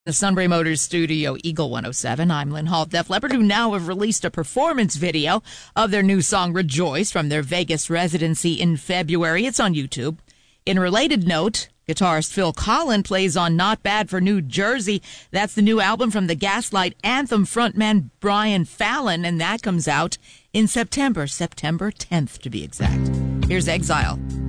The Sunbury Motors Studio, Eagle 107. I'm Lynn Hall. Def Leppard, who now have released a performance video of their new song Rejoice from their Vegas residency in February. It's on YouTube. In a related note, guitarist Phil Collen plays on Not Bad for New Jersey. That's the new album from the Gaslight Anthem frontman Brian Fallon, and that comes out in September 10th to be exact. Here's Exile.